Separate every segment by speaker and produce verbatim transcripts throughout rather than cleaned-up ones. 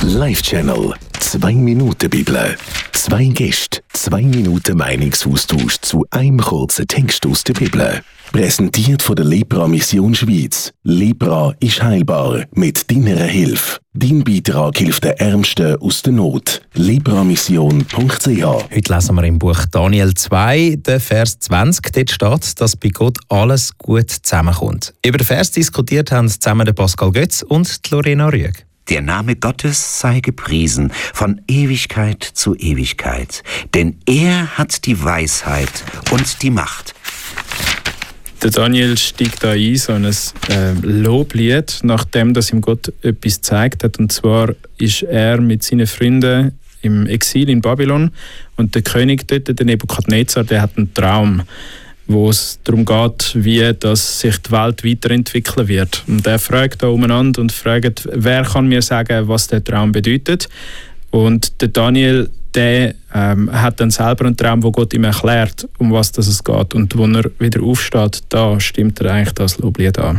Speaker 1: Live-Channel. Zwei Minuten Bibel. Zwei Gäste, zwei Minuten Meinungsaustausch zu einem kurzen Text aus der Bibel. Präsentiert von der Lepra Mission Schweiz. Lepra ist heilbar mit deiner Hilfe. Dein Beitrag hilft den Ärmsten aus der Not. lepramission punkt c h.
Speaker 2: Heute lesen wir im Buch Daniel zwei, den Vers zwanzig. Dort steht, dass bei Gott alles gut zusammenkommt. Über den Vers diskutiert haben zusammen der Pascal Götz und die Lorena Rüegg.
Speaker 3: Der Name Gottes sei gepriesen von Ewigkeit zu Ewigkeit, denn er hat die Weisheit und die Macht.
Speaker 4: Der Daniel steigt da ein, so ein äh, Loblied, nachdem dass ihm Gott etwas gezeigt hat. Und zwar ist er mit seinen Freunden im Exil in Babylon und der König dort, der Nebukadnezar, der hat einen Traum, wo es darum geht, wie dass sich die Welt weiterentwickeln wird. Und er fragt da umeinander und fragt, wer kann mir sagen, was der Traum bedeutet. Und der Daniel, der ähm, hat dann selber einen Traum, wo Gott ihm erklärt, um was das es geht. Und als er wieder aufsteht, da stimmt er eigentlich das Loblied an.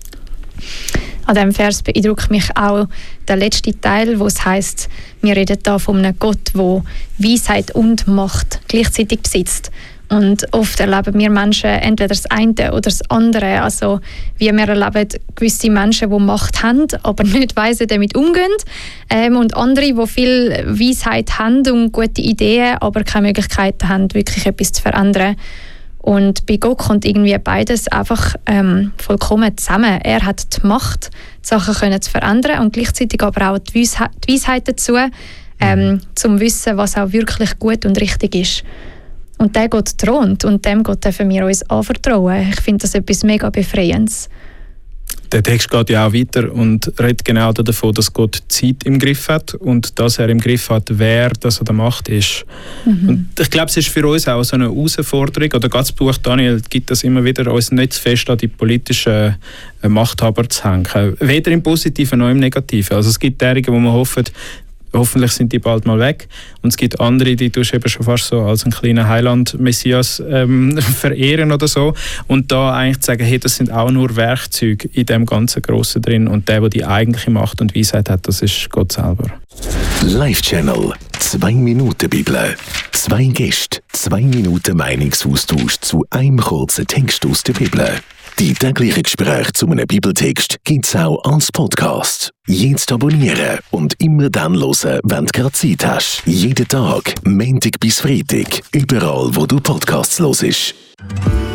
Speaker 5: An diesem Vers beeindruckt mich auch der letzte Teil, wo es heisst, wir reden hier von einem Gott, der Weisheit und Macht gleichzeitig besitzt. Und oft erleben wir Menschen entweder das eine oder das andere. Also wie wir erleben gewisse Menschen, die Macht haben, aber nicht weise damit umgehen. Ähm, und andere, die viel Weisheit haben und gute Ideen, aber keine Möglichkeiten haben, wirklich etwas zu verändern. Und bei Gott kommt irgendwie beides einfach ähm, vollkommen zusammen. Er hat die Macht, die Sachen können zu verändern und gleichzeitig aber auch die Weisheit, die Weisheit dazu, ähm, zum Wissen, was auch wirklich gut und richtig ist. Und der Gott thront und dem Gott dürfen wir uns anvertrauen. Ich finde das etwas mega Befreiendes.
Speaker 4: Der Text geht ja auch weiter und redet genau davon, dass Gott Zeit im Griff hat und dass er im Griff hat, wer das an der Macht ist. Mhm. Und ich glaube, es ist für uns auch so eine Herausforderung, oder das Buch Daniel gibt das immer wieder, uns nicht zu fest an die politischen Machthaber zu hängen. Weder im Positiven noch im Negativen. Also es gibt derige, wo man hofft, hoffentlich sind die bald mal weg. Und es gibt andere, die du eben schon fast so als einen kleinen Heiland-Messias ähm, verehren oder so. Und da eigentlich zu sagen, hey, das sind auch nur Werkzeuge in dem ganzen Grossen drin. Und der, der die eigentliche Macht und Weisheit hat, das ist Gott selber.
Speaker 1: Live-Channel. Zwei Minuten Bibel. Zwei Gäste, zwei Minuten Meinungsaustausch zu einem kurzen Text aus der Bibel. Die täglichen Gespräche zu einem Bibeltext gibt es auch als Podcast. Jetzt abonnieren und immer dann hören, wenn du gerade Zeit hast. Jeden Tag, Montag bis Freitag, überall, wo du Podcasts hörst.